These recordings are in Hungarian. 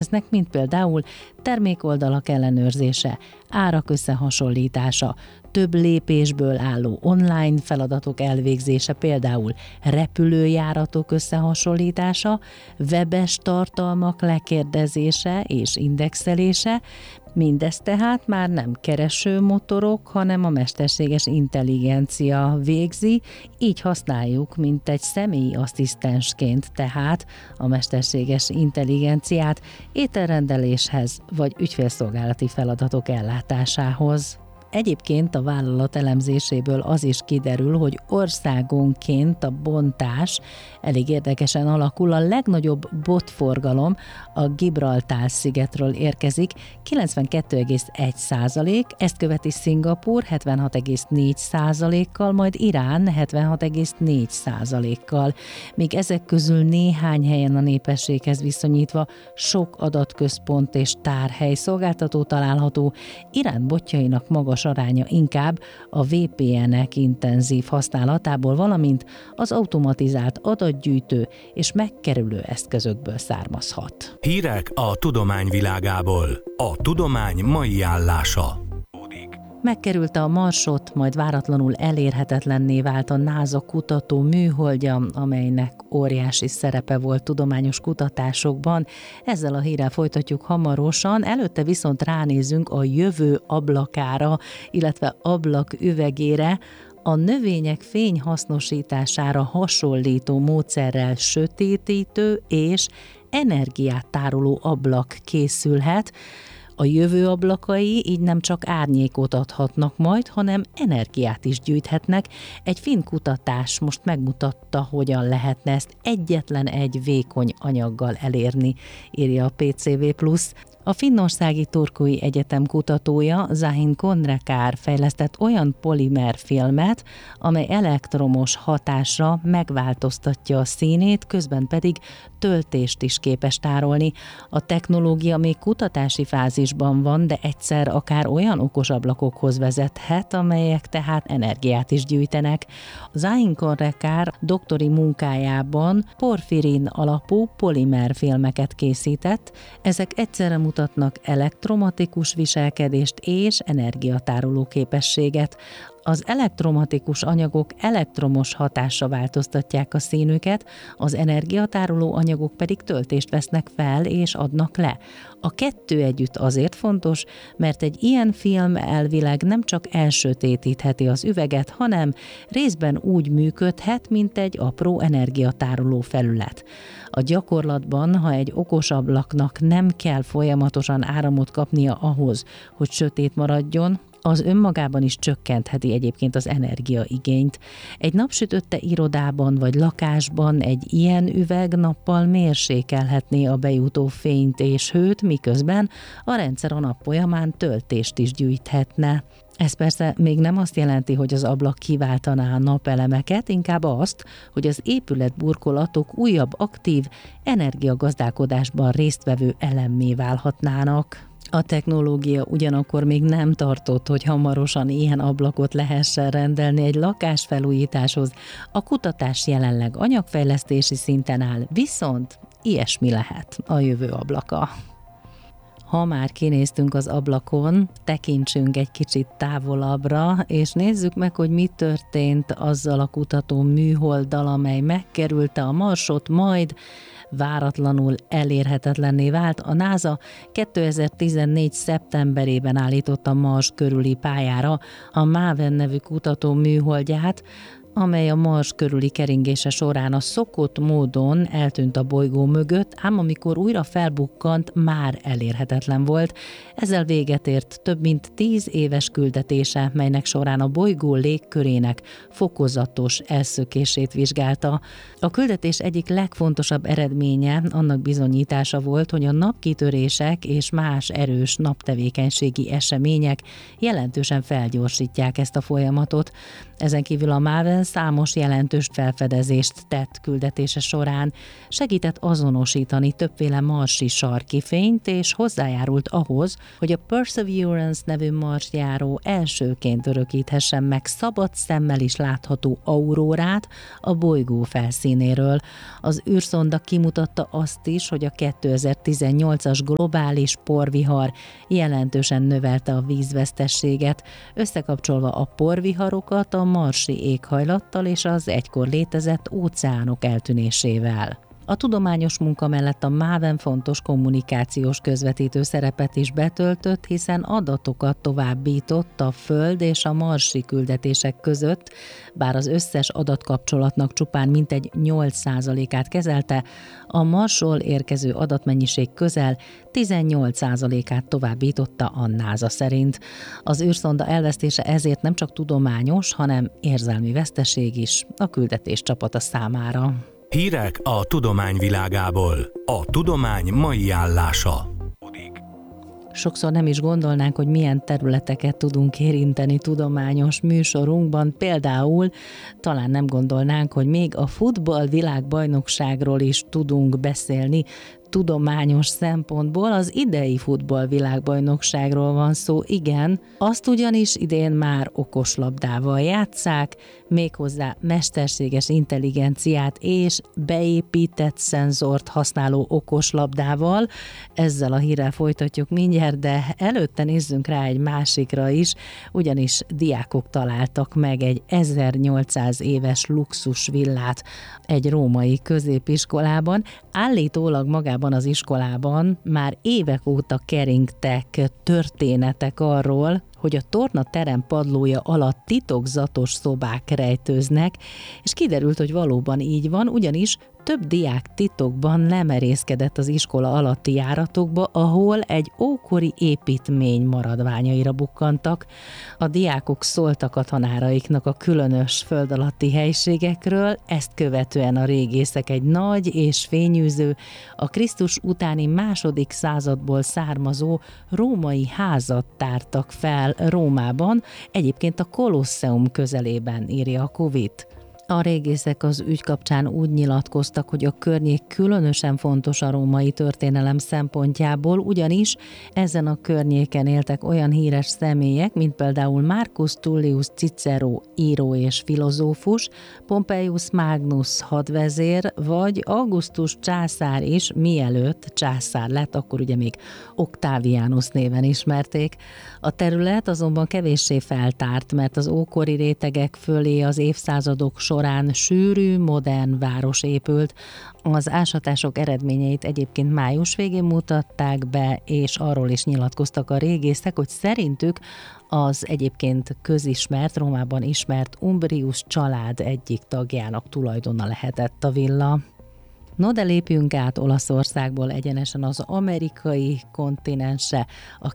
végeznek, mint például termékoldalak ellenőrzése, árak összehasonlítása, több lépésből álló online feladatok elvégzése, például repülőjáratok összehasonlítása, webes tartalmak lekérdezése és indexelése, mindez tehát már nem keresőmotorok, hanem a mesterséges intelligencia végzi, így használjuk, mint egy személyi asszisztensként tehát a mesterséges intelligenciát ételrendeléshez vagy ügyfélszolgálati feladatok ellátásához. Egyébként a vállalat elemzéséből az is kiderül, hogy országonként a bontás elég érdekesen alakul. A legnagyobb botforgalom a Gibraltár-szigetről érkezik, 92,1%, ezt követi Szingapúr 76,4%-kal, majd Irán 76,4%-kal. Míg ezek közül néhány helyen a népességhez viszonyítva sok adatközpont és tárhely szolgáltató található, Irán botjainak magas aránya inkább a VPN-ek intenzív használatából, valamint az automatizált adatgyűjtő és megkerülő eszközökből származhat. Hírek a tudományvilágából. A tudomány mai állása. Megkerülte a Marsot, majd váratlanul elérhetetlenné vált a NASA kutató műholdja, amelynek óriási szerepe volt tudományos kutatásokban. Ezzel a hírrel folytatjuk hamarosan, előtte viszont ránézünk a jövő ablakára, illetve ablak üvegére. A növények fényhasznosítására hasonlító módszerrel sötétítő és energiát tároló ablak készülhet. A jövő ablakai így nem csak árnyékot adhatnak majd, hanem energiát is gyűjthetnek. Egy finn kutatás most megmutatta, hogyan lehetne ezt egyetlen egy vékony anyaggal elérni, írja a PCV+. A finnországi Turkui Egyetem kutatója, Zahin Kondrekar fejlesztett olyan polimerfilmet, amely elektromos hatásra megváltoztatja a színét, közben pedig töltést is képes tárolni. A technológia még kutatási fázisban van, de egyszer akár olyan okos ablakokhoz vezethet, amelyek tehát energiát is gyűjtenek. Zahin Kondrekar doktori munkájában porfirin alapú polimerfilmeket készített. Ezek egyszerre mutatnak elektromatikus viselkedést és energiatároló képességet. Az elektromatikus anyagok elektromos hatásra változtatják a színüket, az energiatároló anyagok pedig töltést vesznek fel és adnak le. A kettő együtt azért fontos, mert egy ilyen film elvileg nem csak elsötétítheti az üveget, hanem részben úgy működhet, mint egy apró energiatároló felület. A gyakorlatban, ha egy okos ablaknak nem kell folyamatosan áramot kapnia ahhoz, hogy sötét maradjon, az önmagában is csökkentheti egyébként az energiaigényt. Egy napsütötte irodában vagy lakásban egy ilyen üveg nappal mérsékelhetné a bejutó fényt és hőt, miközben a rendszer a nap folyamán töltést is gyűjthetne. Ez persze még nem azt jelenti, hogy az ablak kiváltaná a napelemeket, inkább azt, hogy az épületburkolatok újabb aktív energiagazdálkodásban résztvevő elemmé válhatnának. A technológia ugyanakkor még nem tartott, hogy hamarosan ilyen ablakot lehessen rendelni egy lakásfelújításhoz. A kutatás jelenleg anyagfejlesztési szinten áll, viszont ilyesmi lehet a jövő ablaka. Ha már kinéztünk az ablakon, tekintsünk egy kicsit távolabbra, és nézzük meg, hogy mi történt azzal a kutató műholddal, amely megkerülte a Marsot, majd váratlanul elérhetetlenné vált. A NASA 2014. szeptemberében állította Mars körüli pályára a MAVEN nevű kutató műholdját, amely a Mars körüli keringése során a szokott módon eltűnt a bolygó mögött, ám amikor újra felbukkant, már elérhetetlen volt. Ezzel véget ért több mint 10 éves küldetése, melynek során a bolygó légkörének fokozatos elszökését vizsgálta. A küldetés egyik legfontosabb eredménye annak bizonyítása volt, hogy a napkitörések és más erős naptevékenységi események jelentősen felgyorsítják ezt a folyamatot. Ezen kívül a MAVEN területen számos jelentős felfedezést tett küldetése során, segített azonosítani többféle marsi sarki fényt, és hozzájárult ahhoz, hogy a Perseverance nevű marsjáró elsőként örökíthessen meg szabad szemmel is látható aurórát a bolygó felszínéről. Az űrszonda kimutatta azt is, hogy a 2018-as globális porvihar jelentősen növelte a vízvesztességet, összekapcsolva a porviharokat a marsi éghajlattal és az egykor létezett óceánok eltűnésével. A tudományos munka mellett a MAVEN fontos kommunikációs közvetítő szerepet is betöltött, hiszen adatokat továbbított a Föld és a marsi küldetések között, bár az összes adatkapcsolatnak csupán mintegy 8%-át kezelte, a Marsról érkező adatmennyiség közel 18%-át továbbította a NASA szerint. Az űrszonda elvesztése ezért nem csak tudományos, hanem érzelmi veszteség is a küldetés csapata számára. Hírek a tudomány világából. A tudomány mai állása. Sokszor nem is gondolnánk, hogy milyen területeket tudunk érinteni tudományos műsorunkban. Például talán nem gondolnánk, hogy még a futball világbajnokságról is tudunk beszélni, tudományos szempontból. Az idei futballvilágbajnokságról van szó, igen. Azt ugyanis idén már okoslabdával játsszák, méghozzá mesterséges intelligenciát és beépített szenzort használó okoslabdával. Ezzel a hírrel folytatjuk mindjárt, de előtte nézzünk rá egy másikra is, ugyanis diákok találtak meg egy 1800 éves luxusvillát egy római középiskolában. Állítólag magában az iskolában már évek óta keringtek történetek arról, hogy a tornaterem padlója alatt titokzatos szobák rejtőznek, és kiderült, hogy valóban így van, ugyanis több diák titokban lemerészkedett az iskola alatti járatokba, ahol egy ókori építmény maradványaira bukkantak. A diákok szóltak a tanáraiknak a különös föld alatti helységekről, ezt követően a régészek egy nagy és fényűző, a Krisztus utáni II. Századból származó római házat tártak fel Rómában, egyébként a Kolosseum közelében, írja a Covid. A régészek az ügy kapcsán úgy nyilatkoztak, hogy a környék különösen fontos a római történelem szempontjából, ugyanis ezen a környéken éltek olyan híres személyek, mint például Marcus Tullius Cicero, író és filozófus, Pompeius Magnus hadvezér, vagy Augustus császár is, mielőtt császár lett, akkor ugye még Octavianus néven ismerték. A terület azonban kevéssé feltárt, mert az ókori rétegek fölé az évszázadok során sűrű, modern város épült. Az ásatások eredményeit egyébként május végén mutatták be, és arról is nyilatkoztak a régészek, hogy szerintük az egyébként közismert, Rómában ismert Umbrius család egyik tagjának tulajdona lehetett a villa. No, de lépjünk át Olaszországból egyenesen az amerikai kontinensre, a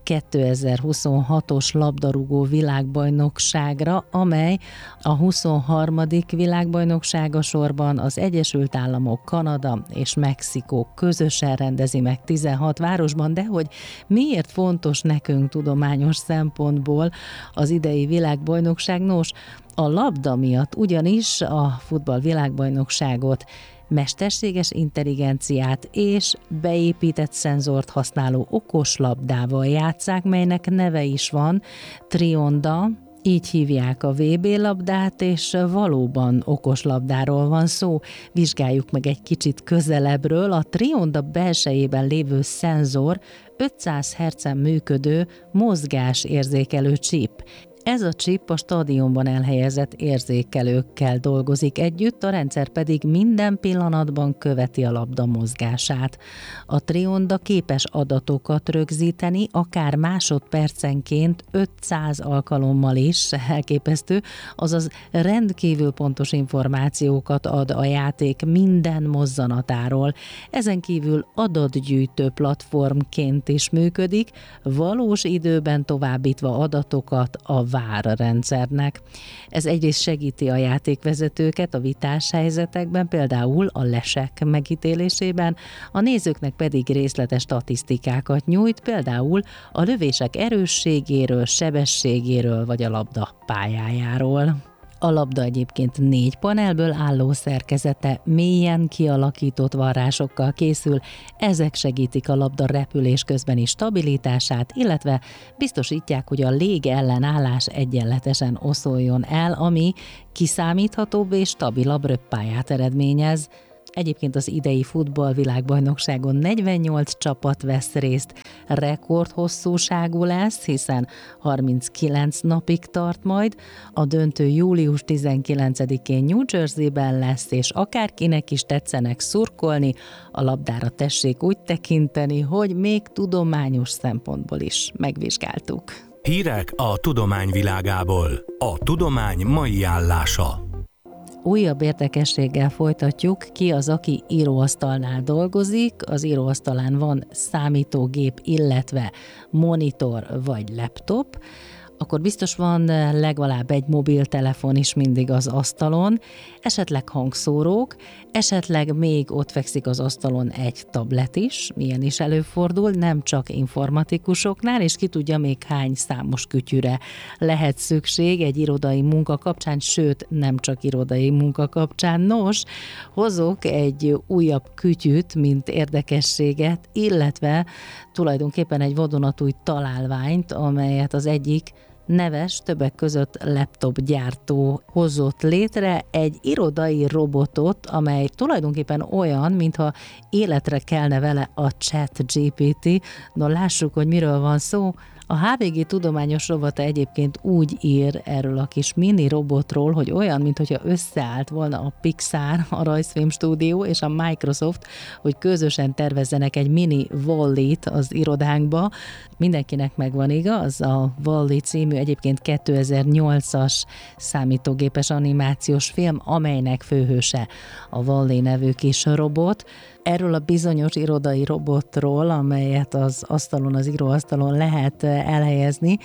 2026-os labdarúgó világbajnokságra, amely a 23. világbajnoksága sorban az Egyesült Államok, Kanada és Mexikó közösen rendezi meg 16 városban, de hogy miért fontos nekünk tudományos szempontból az idei világbajnokság? Nos, a labda miatt, ugyanis a futball világbajnokságot mesterséges intelligenciát és beépített szenzort használó okoslabdával játsszák, melynek neve is van, Trionda, így hívják a VB labdát, és valóban okoslabdáról van szó. Vizsgáljuk meg egy kicsit közelebbről. A Trionda belsejében lévő szenzor 500 Hz-en működő mozgásérzékelő csip. Ez a csip a stadionban elhelyezett érzékelőkkel dolgozik együtt, a rendszer pedig minden pillanatban követi a labda mozgását. A Trionda képes adatokat rögzíteni, akár másodpercenként 500 alkalommal is, elképesztő, azaz rendkívül pontos információkat ad a játék minden mozzanatáról. Ezen kívül adatgyűjtő platformként is működik, valós időben továbbítva adatokat a VAR rendszernek. Ez egyrészt segíti a játékvezetőket a vitás helyzetekben, például a lesek megítélésében, a nézőknek pedig részletes statisztikákat nyújt, például a lövések erősségéről, sebességéről vagy a labda pályájáról. A labda egyébként 4 panelből álló szerkezete, mélyen kialakított varrásokkal készül, ezek segítik a labda repülés közbeni stabilitását, illetve biztosítják, hogy a légellenállás egyenletesen oszoljon el, ami kiszámíthatóbb és stabilabb röppályát eredményez. Egyébként az idei futballvilágbajnokságon 48 csapat vesz részt, rekordhosszúságú lesz, hiszen 39 napig tart majd. A döntő július 19-én New Jerseyben lesz, és akárkinek is tetszenek szurkolni, a labdára tessék úgy tekinteni, hogy még tudományos szempontból is megvizsgáltuk. Hírek a tudomány világából. A tudomány mai állása. Újabb érdekességgel folytatjuk, ki az, aki íróasztalnál dolgozik. Az íróasztalán van számítógép, illetve monitor vagy laptop, akkor biztos van legalább egy mobiltelefon is mindig az asztalon, esetleg hangszórók, esetleg még ott fekszik az asztalon egy tablet is, ilyen is előfordul, nem csak informatikusoknál, és ki tudja még hány számos kütyűre lehet szükség egy irodai munka kapcsán, sőt nem csak irodai munka kapcsán. Nos, hozok egy újabb kütyűt, mint érdekességet, illetve tulajdonképpen egy vadonatúj találványt, amelyet az egyik neves, többek között laptop gyártó hozott létre, egy irodai robotot, amely tulajdonképpen olyan, mintha életre kelne vele a ChatGPT. No, lássuk, hogy miről van szó. A HVG tudományos rovata egyébként úgy ír erről a kis mini robotról, hogy olyan, mintha összeállt volna a Pixar, a rajzfilm stúdió és a Microsoft, hogy közösen tervezzenek egy mini Wall-E-t az irodánkba. Mindenkinek megvan, igaz? A Wall-E című egyébként 2008-as számítógépes animációs film, amelynek főhőse a Wall-E nevű kis robot. Erről a bizonyos irodai robotról, amelyet az íróasztalon lehet elhelyezni,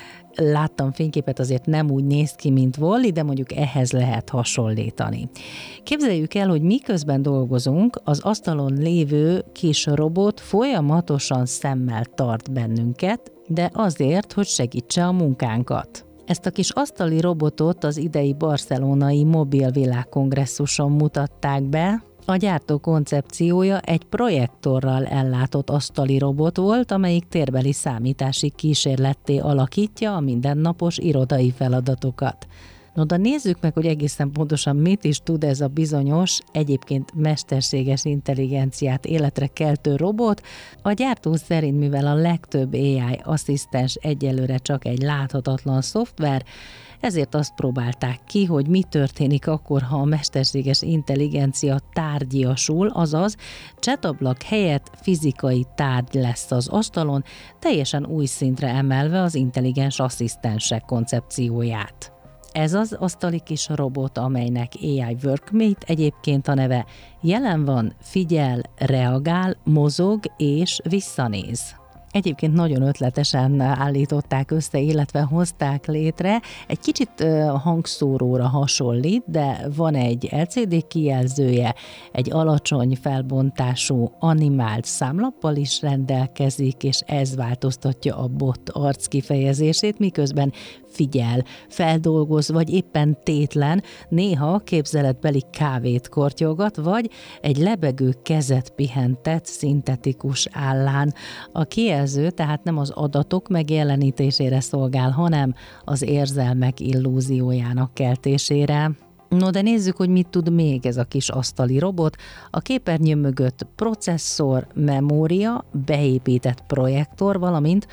láttam fényképet, azért nem úgy néz ki, mint Wall-E, de mondjuk ehhez lehet hasonlítani. Képzeljük el, hogy miközben dolgozunk, az asztalon lévő kis robot folyamatosan szemmel tart bennünket, de azért, hogy segítse a munkánkat. Ezt a kis asztali robotot az idei barcelonai Mobil Világkongresszuson mutatták be. A gyártó koncepciója egy projektorral ellátott asztali robot volt, amelyik térbeli számítási kísérletté alakítja a mindennapos irodai feladatokat. No, de nézzük meg, hogy egészen pontosan mit is tud ez a bizonyos, egyébként mesterséges intelligenciát életre keltő robot. A gyártó szerint, mivel a legtöbb AI asszisztens egyelőre csak egy láthatatlan szoftver, ezért azt próbálták ki, hogy mi történik akkor, ha a mesterséges intelligencia tárgyiasul, azaz csetablak helyett fizikai tárgy lesz az asztalon, teljesen új szintre emelve az intelligens asszisztensek koncepcióját. Ez az asztali kis robot, amelynek AI Workmate egyébként a neve, jelen van, figyel, reagál, mozog és visszanéz. Egyébként nagyon ötletesen állították össze, illetve hozták létre. Egy kicsit hangszóróra hasonlít, de van egy LCD kijelzője, egy alacsony felbontású animált számlappal is rendelkezik, és ez változtatja a bot arc kifejezését, miközben figyel, feldolgoz, vagy éppen tétlen, néha képzeletbeli kávét kortyogat, vagy egy lebegő kezet pihentet szintetikus állán. A kijelző tehát nem az adatok megjelenítésére szolgál, hanem az érzelmek illúziójának keltésére. No, de nézzük, hogy mit tud még ez a kis asztali robot. A képernyő mögött processzor, memória, beépített projektor, valamint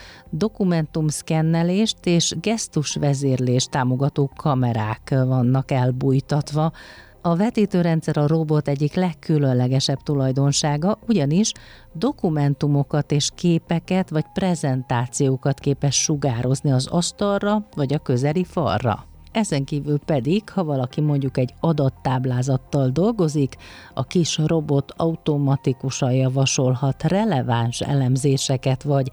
dokumentumszkennelést és gesztusvezérlést támogató kamerák vannak elbújtatva. A vetítőrendszer a robot egyik legkülönlegesebb tulajdonsága, ugyanis dokumentumokat és képeket vagy prezentációkat képes sugározni az asztalra vagy a közeli falra. Ezen kívül pedig, ha valaki mondjuk egy adattáblázattal dolgozik, a kis robot automatikusan javasolhat releváns elemzéseket vagy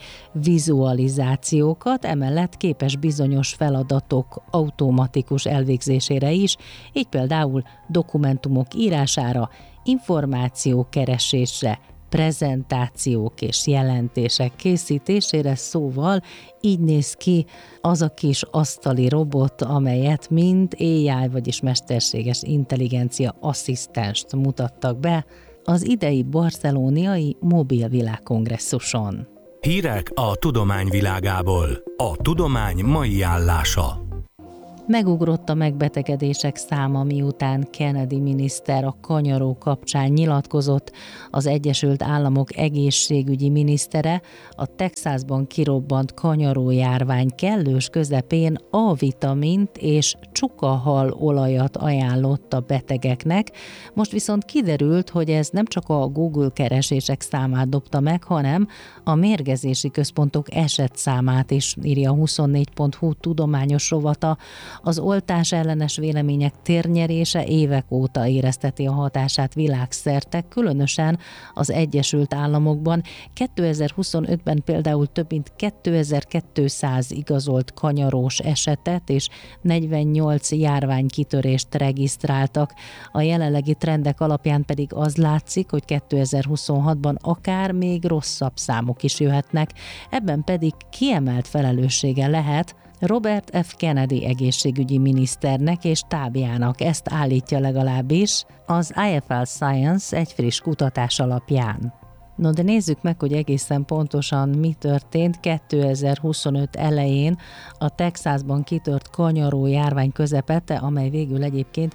vizualizációkat, emellett képes bizonyos feladatok automatikus elvégzésére is, így például dokumentumok írására, információkeresésre, prezentációk és jelentések készítésére, szóval így néz ki az a kis asztali robot, amelyet mint AI, vagyis mesterséges intelligencia asszisztenst mutattak be az idei barcelóniai mobilvilágkongresszuson. Hírek a tudomány világából. A tudomány mai állása. Megugrott a megbetegedések száma, miután Kennedy miniszter a kanyaró kapcsán nyilatkozott. Az Egyesült Államok egészségügyi minisztere a Texasban kirobbant kanyarójárvány kellős közepén A-vitamint és csukahal olajat ajánlott a betegeknek. Most viszont kiderült, hogy ez nem csak a Google keresések számát dobta meg, hanem a mérgezési központok esetszámát is, írja a 24.hu tudományos rovata. Az oltás ellenes vélemények térnyerése évek óta érezteti a hatását világszerte, különösen az Egyesült Államokban. 2025-ben például több mint 2200 igazolt kanyarós esetet és 48 járványkitörést regisztráltak. A jelenlegi trendek alapján pedig az látszik, hogy 2026-ban akár még rosszabb számok is jöhetnek. Ebben pedig kiemelt felelőssége lehet Robert F. Kennedy egészségügyi miniszternek és stábjának, ezt állítja legalábbis az IFL Science egy friss kutatás alapján. No, de nézzük meg, hogy egészen pontosan mi történt 2025 elején a Texasban kitört kanyaró járvány közepette, amely végül egyébként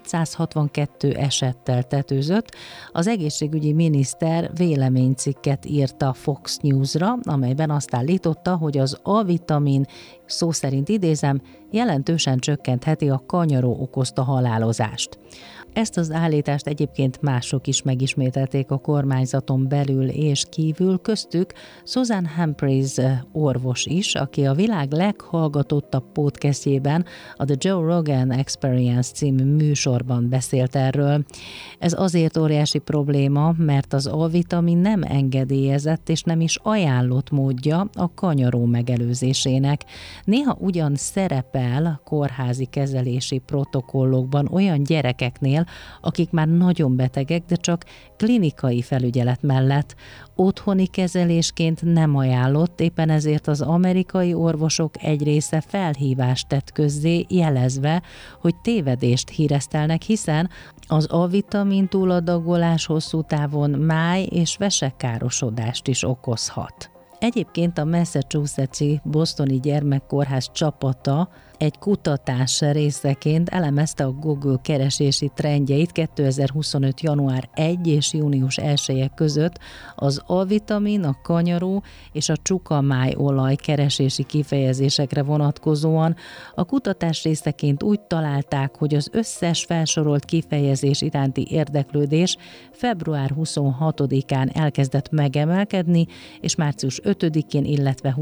762 esettel tetőzött. Az egészségügyi miniszter véleménycikket írt a Fox News-ra, amelyben azt állította, hogy az A-vitamin, szó szerint idézem, jelentősen csökkentheti a kanyaró okozta halálozást. Ezt az állítást egyébként mások is megismételték a kormányzaton belül és kívül, köztük Susan Humphries orvos is, aki a világ leghallgatottabb podcastjében, a The Joe Rogan Experience című műsorban beszélt erről. Ez azért óriási probléma, mert az A-vitamin nem engedélyezett és nem is ajánlott módja a kanyaró megelőzésének. Néha ugyan szerepel kórházi kezelési protokollokban olyan gyerekeknél, akik már nagyon betegek, de csak klinikai felügyelet mellett. Otthoni kezelésként nem ajánlott, éppen ezért az amerikai orvosok egy része felhívást tett közzé, jelezve, hogy tévedést híresztelnek, hiszen az A-vitamin túladagolás hosszú távon máj- és vesekárosodást is okozhat. Egyébként a Massachusetts-i Bostoni Gyermekkórház csapata egy kutatás részeként elemezte a Google keresési trendjeit 2025. január 1 és június 1 között az A-vitamin, a kanyaró és a csukamájolaj keresési kifejezésekre vonatkozóan. A kutatás részeként úgy találták, hogy az összes felsorolt kifejezés iránti érdeklődés február 26-án elkezdett megemelkedni, és március 5-én, illetve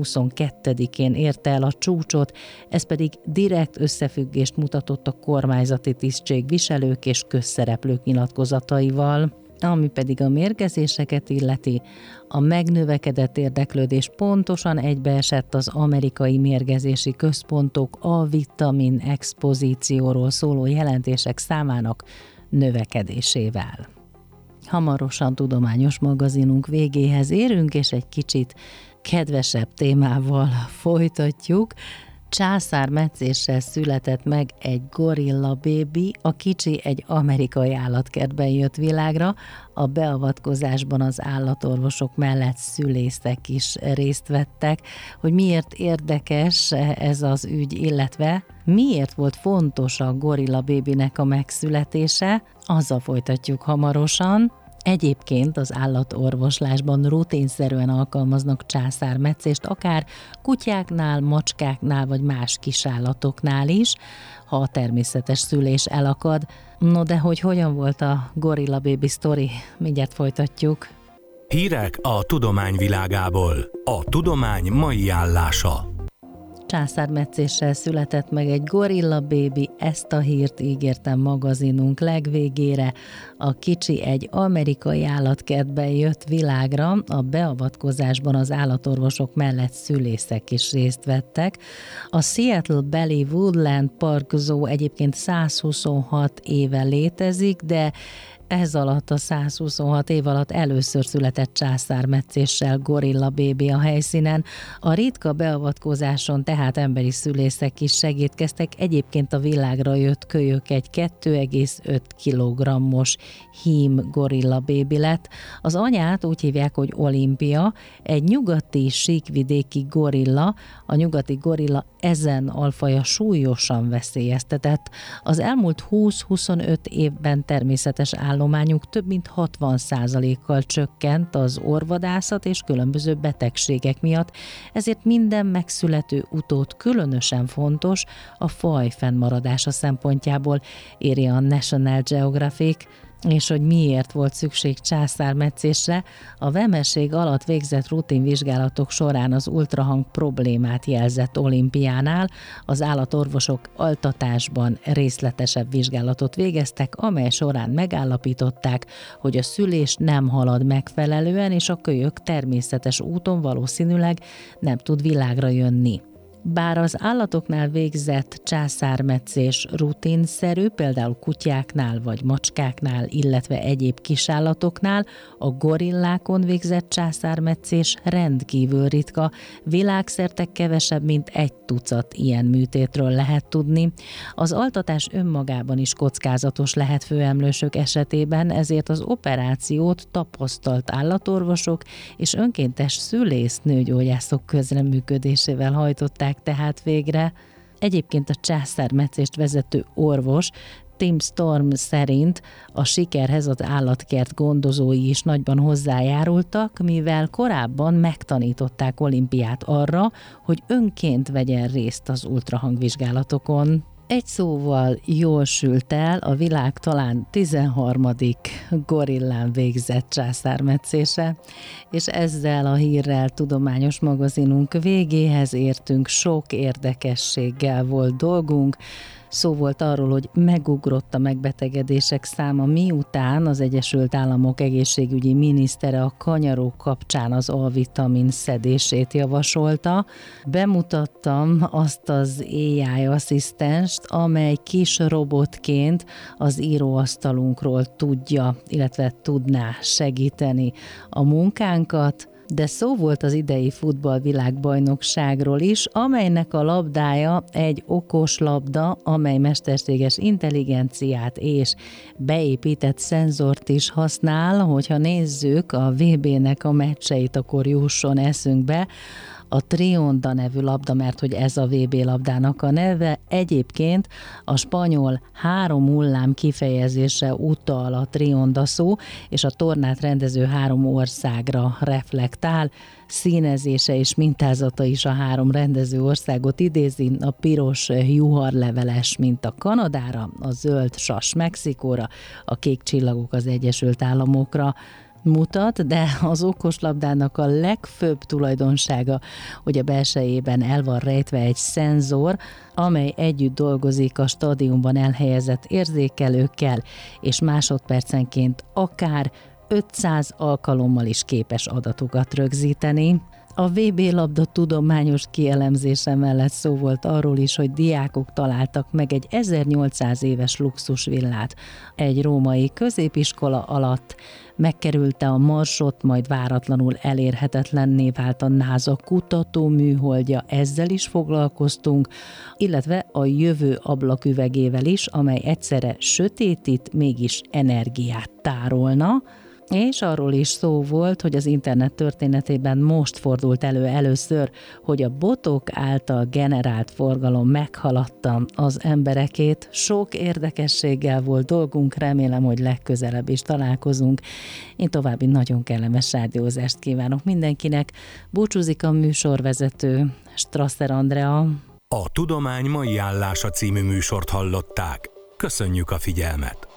22-én érte el a csúcsot, ez pedig direkt összefüggést mutatott a kormányzati tisztségviselők és közszereplők nyilatkozataival. Ami pedig a mérgezéseket illeti, a megnövekedett érdeklődés pontosan egybeesett az amerikai mérgezési központok A-vitamin expozícióról szóló jelentések számának növekedésével. Hamarosan tudományos magazinunk végéhez érünk, és egy kicsit kedvesebb témával folytatjuk. Császármetszéssel született meg egy gorilla bébi, a kicsi egy amerikai állatkertben jött világra. A beavatkozásban az állatorvosok mellett szülészek is részt vettek. Hogy miért érdekes ez az ügy, illetve miért volt fontos a gorilla bébinek a megszületése, azzal folytatjuk hamarosan. Egyébként az állatorvoslásban rutinszerűen alkalmaznak császármetszést, akár kutyáknál, macskáknál vagy más kisállatoknál is, ha a természetes szülés elakad. No de hogy hogyan volt a gorilla baby sztori? Mindjárt folytatjuk. Hírek a tudomány világából. A tudomány mai állása. Császármetszéssel született meg egy gorilla bébi, ezt a hírt ígértem magazinunk legvégére. A kicsi egy amerikai állatkertben jött világra, a beavatkozásban az állatorvosok mellett szülészek is részt vettek. A Seattle Beli Woodland Park Zoo egyébként 126 éve létezik, de Ez alatt a 126 év alatt először született császármetszéssel gorilla bébi a helyszínen. A ritka beavatkozáson tehát emberi szülészek is segítkeztek. Egyébként a világra jött kölyök egy 2,5 kg-os hím gorilla bébi lett. Az anyát úgy hívják, hogy Olimpia, egy nyugati síkvidéki gorilla. A nyugati gorilla ezen alfaja súlyosan veszélyeztetett. Az elmúlt 20-25 évben természetes állományuk több mint 60%-kal csökkent az orvadászat és különböző betegségek miatt, ezért minden megszülető utód különösen fontos a faj fennmaradása szempontjából, írja a National Geographic. És hogy miért volt szükség császármetszésre, a vemesség alatt végzett rutinvizsgálatok során az ultrahang problémát jelzett Olimpiánál, az állatorvosok altatásban részletesebb vizsgálatot végeztek, amely során megállapították, hogy a szülés nem halad megfelelően, és a kölyök természetes úton valószínűleg nem tud világra jönni. Bár az állatoknál végzett császármetszés rutinszerű, például kutyáknál vagy macskáknál, illetve egyéb kisállatoknál, a gorillákon végzett császármetszés rendkívül ritka. Világszerte kevesebb, mint 1 tucat ilyen műtétről lehet tudni. Az altatás önmagában is kockázatos lehet főemlősök esetében, ezért az operációt tapasztalt állatorvosok és önkéntes szülésznőgyógyászok közreműködésével hajtották tehát végre. Egyébként a császármetszést vezető orvos Tim Storm szerint a sikerhez az állatkert gondozói is nagyban hozzájárultak, mivel korábban megtanították Olimpiát arra, hogy önként vegyen részt az ultrahangvizsgálatokon. Egy szóval jól sült el a világ talán 13. gorillán végzett császármetszése, és ezzel a hírrel tudományos magazinunk végéhez értünk, sok érdekességgel volt dolgunk. Szó volt arról, hogy megugrott a megbetegedések száma, miután az Egyesült Államok egészségügyi minisztere a kanyaró kapcsán az A-vitamin szedését javasolta. Bemutattam azt az AI asszisztenst, amely kis robotként az íróasztalunkról tudja, illetve tudná segíteni a munkánkat. De szó volt az idei futballvilágbajnokságról is, amelynek a labdája egy okos labda, amely mesterséges intelligenciát és beépített szenzort is használ. Hogyha nézzük a VB-nek a meccseit, akkor jusson eszünkbe a Trionda nevű labda, mert hogy ez a VB labdának a neve. Egyébként a spanyol 3 hullám kifejezése utal a Trionda szó, és a tornát rendező 3 országra reflektál. Színezése és mintázata is a 3 rendező országot idézi, a piros juharleveles minta Kanadára, a zöld sas Mexikóra, a kék csillagok az Egyesült Államokra mutat, de az okoslabdának a legfőbb tulajdonsága, hogy a belsejében el van rejtve egy szenzor, amely együtt dolgozik a stadionban elhelyezett érzékelőkkel, és másodpercenként akár 500 alkalommal is képes adatokat rögzíteni. A VB labda tudományos kielemzése mellett szó volt arról is, hogy diákok találtak meg egy 1800 éves luxusvillát egy római középiskola alatt, megkerülte a Marsot, majd váratlanul elérhetetlenné vált a NASA kutató műholdja, ezzel is foglalkoztunk, illetve a jövő ablaküvegével is, amely egyszerre sötétít, mégis energiát tárolna. És arról is szó volt, hogy az internet történetében most fordult elő először, hogy a botok által generált forgalom meghaladta az emberekét. Sok érdekességgel volt dolgunk, remélem, hogy legközelebb is találkozunk. Én további nagyon kellemes rádiózást kívánok mindenkinek. Búcsúzik a műsorvezető, Strasser Andrea. A Tudomány mai állása című műsort hallották. Köszönjük a figyelmet!